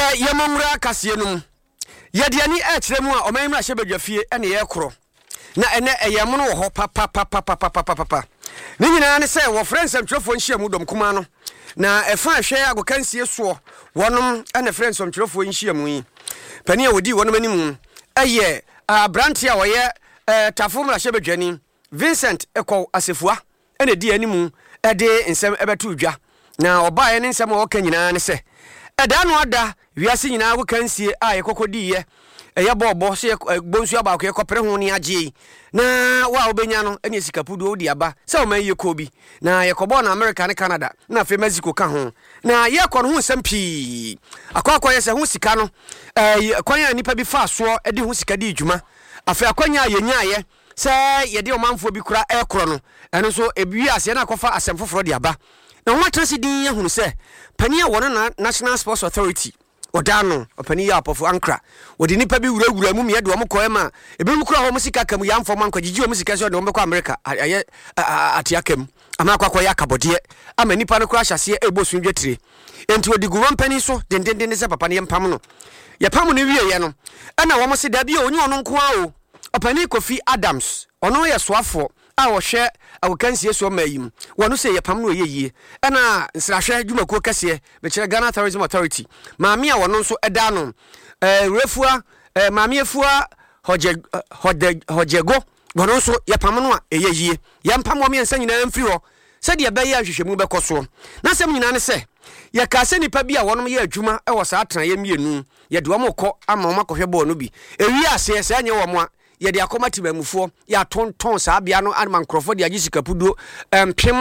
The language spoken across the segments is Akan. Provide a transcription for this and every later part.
Yamamra Casianum. Yadiani Hremu, or Mamma Shebedjafie, and the aircrow. Na ene eyamono ho papa Nina say wo friends am trofo nhia mudom kumano na efa hwe agokansie so wonom ene friends am trofo nhia mu yi pani a wodi wonom animu eye branti a woye tafom la Shebedwani Vincent Eko Asefua ene di animu ede nsem ebeto dwa na obaye ne nsem wo kanyina ne se eda no ada wiase nyina agokansie a yekokodi ye eya bobo se bonsu aba ko ekopere ho ne age na wa obenya no ene sikapudu odi aba se o man yekobi na yekobo na America ne Canada na fe Mexico ka ho na yekono ho sampi akwa yese ho sika no kwanya nipa bi fa so ede ho sika di djuma afa kwanya yenyaye se yede o manfo bi kura ekoro no eno so ebi ase na akofa asemfoforo di aba na ho atrasi din ye hunu se pania wono na National Sports Authority odano opani ya apofu ankra wodi nipa bi wurawura mu me de wo mkoe ma ebi mu kura ho musika kam ya mfo manko gigi wo musika so de wo mekọ America aye atiakam ama akwa ya kabodie ama nipa no kura hyase ebosu ndwetire enti odi gu wampani so dendenden se papa ne mpam no ye pam no wie ye no ana wo mse da bi onyu ono nko a o opani Kofi Adams ono ye soafo a wo hwe awokansie so mayim wono se ye pam no yeyie ana nsrahwe adwumakuo kase be kire Ghana Tourism Authority maami a wono so eda no refua maami efua hojego wono so ye pam no a eyeyie ye mpam wo miensa nyina mfiri ho se de be ye ahwehwemu be koso na sem nyina ne se ye ka se nipa bi a wono ye adwuma e wo sa atena ye mienu ye de wo mokọ ama wo makohwe bo no bi ewi ase se anye wo mo a ye de akomati mamufo ya tonton saa bia no anman krofo de agisika pudo $10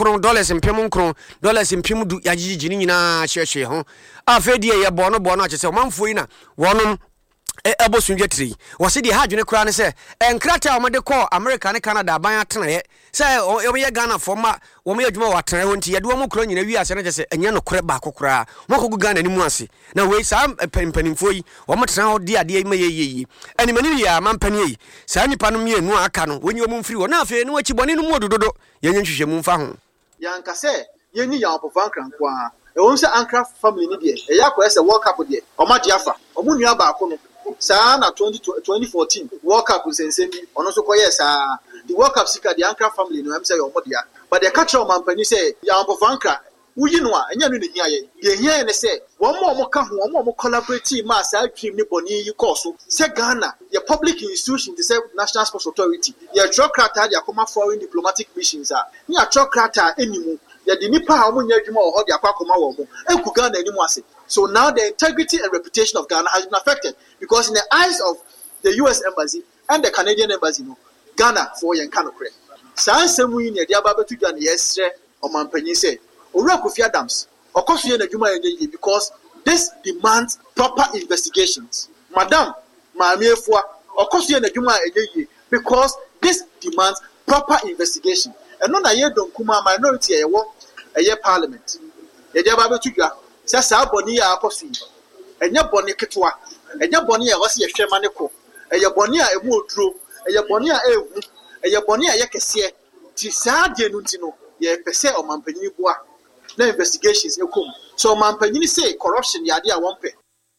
$10 du ya gigi nyina hwehwe ho afedi ye bono akese manfo yi na wonom ebosundwetri wose de hadwene kura ne se enkrata omade call America ne Canada aban atena ye se ye Ghana forma wo me adwuma watena ho nti ye de wo mokro nyina wi ase ne kese enye no kore ba kokora mokogu Ghana ni mu ase na we sa panimpanimfo yi wo motena ho de ade ma ye ani mani ya mampani yi sa nipa no mienu aka no woni wo mfiri wo na afi ne wachi bone no mu odododo ye nyenhwehwe mu mfa ho yanka se ye ni ya opofa nkranko a e won se Ankra family ni de e ya ko ese World Cup de o ma de afa o mu nua ba ko no sa na 2014 World Cup nsensemi ono so koye sa the World Cup sika the Ankra family no am say your modia but the catch on mampani say ya ambofa Ankra uyi no a enya no ne hia ye de hia ne say wo mo ka ho wo mo collaborate ma sa dream ni boni yi course say Ghana your public institution the say National Sports Authority your bureaucrat ya come foreign diplomatic missions a ni a bureaucrat enimu ya di nipa ha mo nya adwuma wo ho de akwa wo mo enku Ghana enimu ase. So now the integrity and reputation of Ghana has been affected because in the eyes of the US Embassy and the Canadian Embassy, Ghana for Yankanokre. Sansemu in the Diababetu Ghana yesre or Mampany say, Ora Kofi Adams, or Kofi and Juma because this demands proper investigations. Madam, Mamefua, or Kofi and Juma because this demands proper investigation. And non a year don't kuma minority a year parliament. The Diababetu Sasa boni ya akofi enya boni ketwa enya boni ya wase yehwe maneko enya boni a emu oduro enya boni a ewu enya boni a yekese ti saa de no ntino ye pese o mampanyin bua na investigations ekom so mampanyin say corruption ya de a wonpe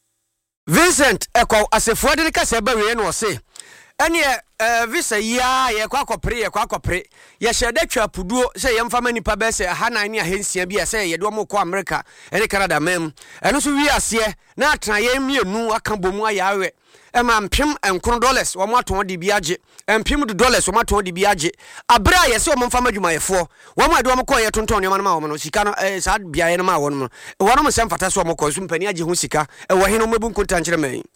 Vincent Eko Asefua de kase ba we no se ene visa ya ye kwa akopre ye hyede twa puduo se ye mfa mani pa be se hanan ne ahensia bi se ye de mo ko America ene Canada mem eno so wi ase na atena ye mienu aka bomu ayawe ema mpem $10 wo mo aton de bi age mpem $10 wo mo aton de bi age abra ye se wo mfa madwumayefo wo mo ade wo ko ye tonton ne ma wo no sika no sa bia ye no ma wo no wo no se mfata so wo ko so mpani age ho sika wo he no mebu nkonta nkyere man